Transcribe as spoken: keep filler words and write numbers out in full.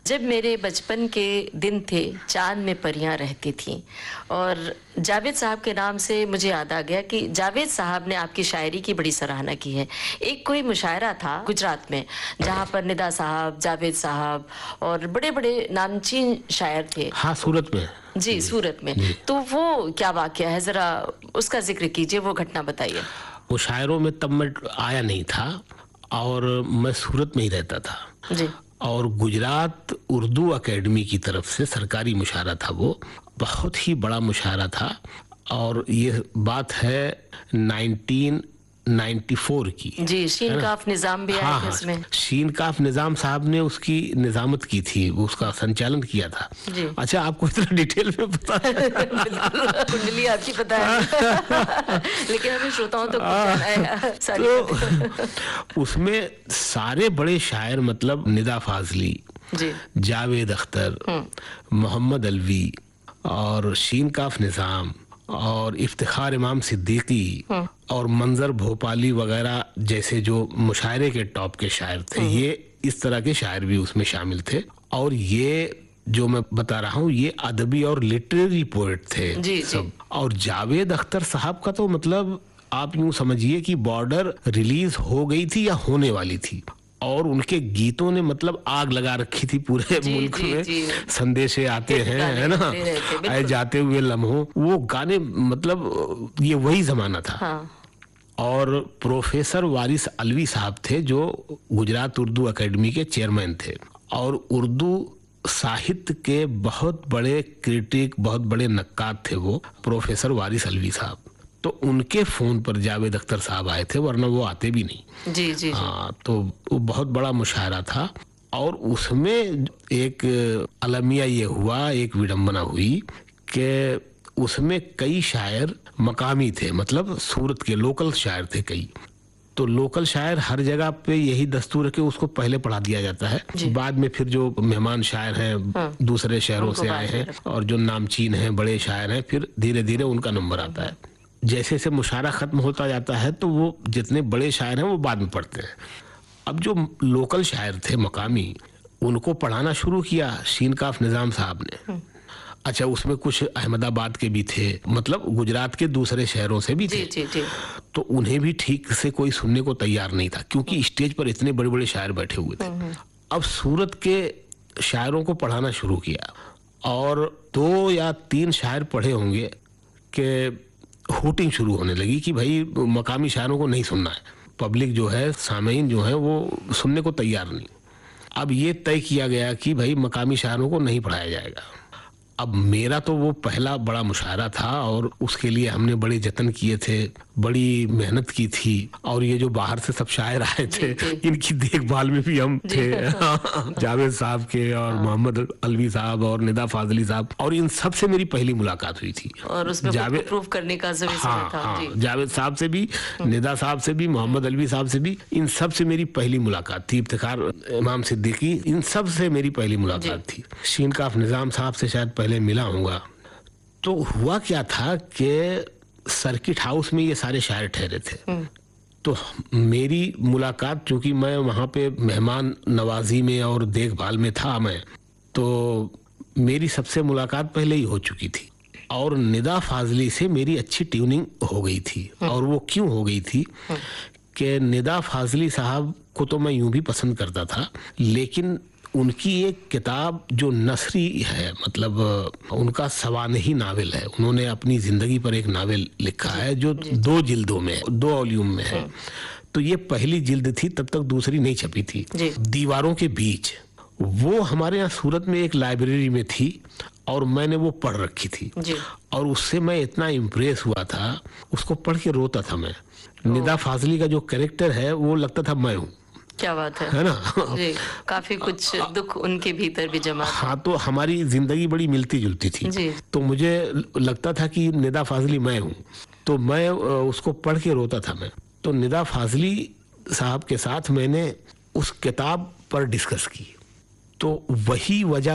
जब मेरे बचपन के दिन थे, चांद में परियां रहती थीं। और जावेद साहब के नाम से मुझे याद आ गया कि जावेद साहब ने आपकी शायरी की बड़ी सराहना की है। एक कोई मुशायरा था गुजरात में, जहाँ पर निदा साहब, जावेद साहब और बड़े बड़े नामचीन शायर थे। हाँ, सूरत में। जी, सूरत में। तो वो क्या वाकया है, जरा उसका जिक्र कीजिए, वो घटना बताइए। मुशायरों में तब मैं आया नहीं था और मैं सूरत में ही रहता था जी। और गुजरात उर्दू एकेडमी की तरफ से सरकारी मुशायरा था। वो बहुत ही बड़ा मुशायरा था और ये बात है नाइनटीन नाइंटी फोर की। जी, शीन काफ निजाम भी आए हाँ, थे उसमें। शीन काफ निजाम साहब ने उसकी निजामत की थी, उसका संचालन किया था। जी। अच्छा, आपको इतना डिटेल में पता है? बिल्कुल, कुंडली आपकी पता है। लेकिन हमें श्रोताओं तो तो उसमें सारे बड़े शायर, मतलब निदा फाजली, जी, जावेद अख्तर, मोहम्मद अलवी और शीन काफ निजाम और इफ्तिखार इमाम सिद्दीकी और मंजर भोपाली वगैरह जैसे जो मुशायरे के टॉप के शायर थे, ये इस तरह के शायर भी उसमें शामिल थे। और ये जो मैं बता रहा हूँ, ये अदबी और लिटरेरी पोएट थे जी, सब। जी। और जावेद अख्तर साहब का तो मतलब आप यूं समझिए कि बॉर्डर रिलीज हो गई थी या होने वाली थी और उनके गीतों ने मतलब आग लगा रखी थी पूरे जी, मुल्क जी, में। जी। संदेशे आते हैं, है ना, आए जाते हुए लम्हों, वो गाने, मतलब ये वही जमाना था। हाँ। और प्रोफेसर वारिस अलवी साहब थे जो गुजरात उर्दू एकेडमी के चेयरमैन थे और उर्दू साहित्य के बहुत बड़े क्रिटिक, बहुत बड़े नक्काद थे वो प्रोफेसर वारिस अलवी साहब। तो उनके फोन पर जावेद अख्तर साहब आए थे, वरना वो आते भी नहीं। जी, जी, हाँ, तो वो बहुत बड़ा मुशायरा था और उसमें एक अलमिया ये हुआ, एक विडंबना हुई कि उसमें कई शायर मकामी थे, मतलब सूरत के लोकल शायर थे कई। तो लोकल शायर हर जगह पे यही दस्तूर है कि उसको पहले पढ़ा दिया जाता है, बाद में फिर जो मेहमान शायर हैं, हाँ, दूसरे शहरों से आए हैं और जो नामचीन हैं, बड़े शायर हैं, फिर धीरे धीरे उनका नंबर आता है। जैसे जैसे मुशायरा खत्म होता जाता है तो वो जितने बड़े शायर हैं वो बाद में पढ़ते हैं। अब जो लोकल शायर थे मकामी, उनको पढ़ाना शुरू किया शीन काफ निजाम साहब ने। अच्छा, उसमें कुछ अहमदाबाद के भी थे, मतलब गुजरात के दूसरे शहरों से भी थे। जी, जी, जी। तो उन्हें भी ठीक से कोई सुनने को तैयार नहीं था क्योंकि स्टेज पर इतने बड़े बड़े शायर बैठे हुए थे। अब सूरत के शायरों को पढ़ाना शुरू किया और दो या तीन शायर पढ़े होंगे कि हुटिंग शुरू होने लगी कि भाई मकामी शायरों को नहीं सुनना है। पब्लिक जो है, सामीन जो है, वो सुनने को तैयार नहीं। अब ये तय किया गया कि भाई मकामी शायरों को नहीं पढ़ाया जाएगा। अब मेरा तो वो पहला बड़ा मुशायरा था और उसके लिए हमने बड़े जतन किए थे, बड़ी मेहनत की थी और ये जो बाहर से सब शायर आए थे, इनकी देखभाल में भी हम थे। जावेद साहब के और मोहम्मद अलवी साहब और निदा फाजली साहब, और इन सब से मेरी पहली मुलाकात हुई थी। और उसमें जावेद प्रूफ करने का ज़रूरी हाँ, था। हाँ, जावेद साहब से भी, निदा साहब से भी, मोहम्मद अलवी साहब से भी, इन सब से मेरी पहली मुलाकात थी। इफ्तिखार इमाम सिद्दीकी, इन सब से मेरी पहली मुलाकात थी। शीन काफ निजाम साहब से शायद पहले मिला हूँगा। तो हुआ क्या था कि सर्किट हाउस में ये सारे शायर ठहरे थे। तो मेरी मुलाकात, चूंकि मैं वहाँ पे मेहमान नवाजी में और देखभाल में था मैं, तो मेरी सबसे मुलाकात पहले ही हो चुकी थी और निदा फाजली से मेरी अच्छी ट्यूनिंग हो गई थी। और वो क्यों हो गई थी कि निदा फाजली साहब को तो मैं यूं भी पसंद करता था, लेकिन उनकी एक किताब जो नसरी है, मतलब उनका सवानही नावल है, उन्होंने अपनी जिंदगी पर एक नावल लिखा है जो दो जिल्दों में, दो वॉल्यूम में है। तो ये पहली जिल्द थी, तब तक दूसरी नहीं छपी थी, दीवारों के बीच। वो हमारे यहाँ सूरत में एक लाइब्रेरी में थी और मैंने वो पढ़ रखी थी और उससे मैं इतना इम्प्रेस हुआ था, उसको पढ़ के रोता था मैं। निदा फाजली का जो कैरेक्टर है वो लगता था मैं हूँ। क्या बात है, है ना? जी, काफी कुछ दुख उनके भीतर भी जमा। हाँ, तो हमारी जिंदगी बड़ी मिलती जुलती थी जी। तो मुझे लगता था कि निदा फाजली मैं हूँ, तो मैं उसको पढ़ के रोता था मैं। तो निदा फाजली साहब के साथ मैंने उस किताब पर डिस्कस की, तो वही वजह